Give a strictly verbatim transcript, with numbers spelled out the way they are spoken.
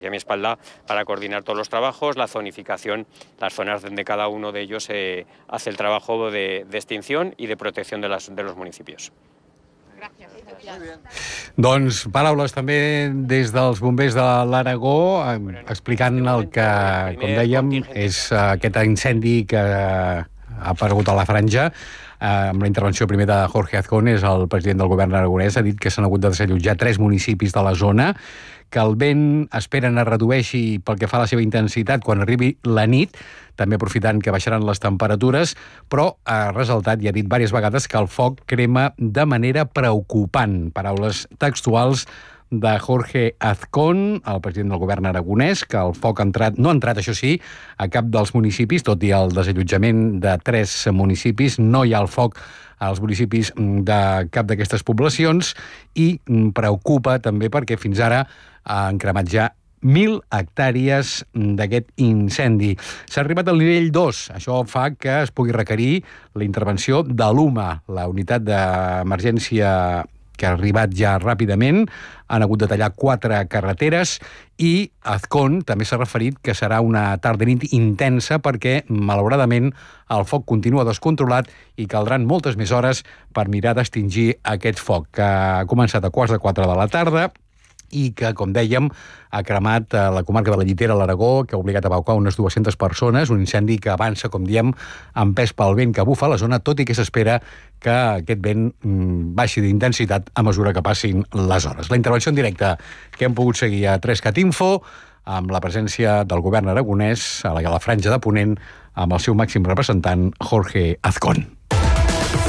a mi espalda para coordinar todos los trabajos, la zonificación, las zonas donde cada uno de ellos eh, hace el trabajo de, de extinción y de protección de, las, de los municipios. Doncs paraules també des dels bombers de l'Aragó explicant el que, com dèiem, és aquest incendi que ha aparegut a la Franja. Amb la intervenció primer de Jorge Azcón, és el president del govern aragonès, ha dit que s'han hagut de desallotjar tres municipis de la zona, que el vent esperen es redueixi pel que fa a la seva intensitat quan arribi la nit, també aprofitant que baixaran les temperatures, però ha ressaltat i ha dit diverses vegades que el foc crema de manera preocupant. Paraules textuals de Jorge Azcón, el president del govern aragonès, que el foc ha entrat, no ha entrat, això sí, a cap dels municipis, tot i el desallotjament de tres municipis, no hi ha el foc als municipis de cap d'aquestes poblacions, i preocupa també perquè fins ara han cremat ja mil hectàrees d'aquest incendi. S'ha arribat al nivell dos. Això fa que es pugui requerir la intervenció de l'U M A, la unitat d'emergència que ha arribat ja ràpidament. Han hagut de tallar quatre carreteres i Azcón també s'ha referit que serà una tarda i nit intensa perquè, malauradament, el foc continua descontrolat i caldran moltes més hores per mirar d'extingir aquest foc, que ha començat a quarts de quatre de la tarda i que, com dèiem, ha cremat a la comarca de la Llitera, a l'Aragó, que ha obligat a evacuar unes dues-centes persones, un incendi que avança, com diem, empès pel vent que bufa a la zona, tot i que s'espera que aquest vent baixi d'intensitat a mesura que passin les hores. La intervenció en directe que hem pogut seguir a tres cat info, amb la presència del govern aragonès a la Franja de Ponent, amb el seu màxim representant, Jorge Azcón.